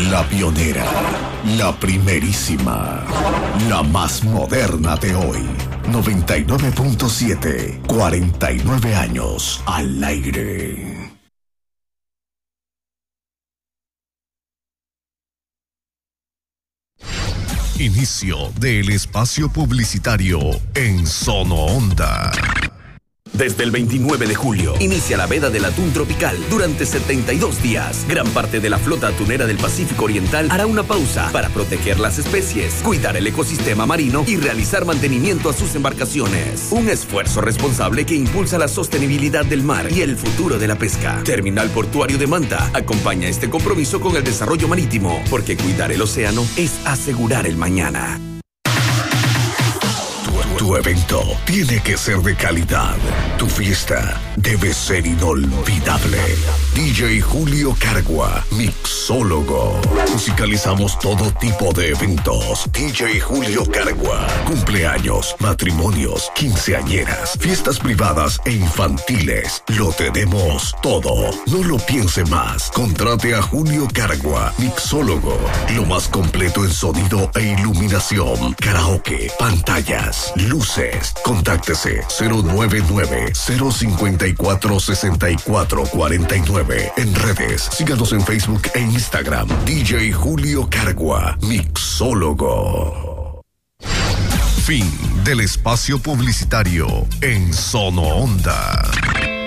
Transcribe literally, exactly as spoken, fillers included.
La pionera, la primerísima, la más moderna de hoy. noventa y nueve punto siete, cuarenta y nueve años al aire. Inicio del espacio publicitario en Sono Onda. Desde el veintinueve de julio, inicia la veda del atún tropical durante setenta y dos días. Gran parte de la flota atunera del Pacífico Oriental hará una pausa para proteger las especies, cuidar el ecosistema marino y realizar mantenimiento a sus embarcaciones. Un esfuerzo responsable que impulsa la sostenibilidad del mar y el futuro de la pesca. Terminal Portuario de Manta acompaña este compromiso con el desarrollo marítimo, porque cuidar el océano es asegurar el mañana. Tu evento tiene que ser de calidad. Tu fiesta debe ser inolvidable. D J Julio Cargua, mixólogo. Musicalizamos todo tipo de eventos. D J Julio Cargua. Cumpleaños, matrimonios, quinceañeras, fiestas privadas e infantiles. Lo tenemos todo. No lo piense más. Contrate a Julio Cargua, mixólogo. Lo más completo en sonido e iluminación. Karaoke, pantallas, luces. Contáctese cero nueve nueve, cero cinco cuatro, seis cuatro cuatro nueve. En redes, síganos en Facebook e Instagram. D J Julio Cargua, mixólogo. Fin del espacio publicitario en Sono Onda.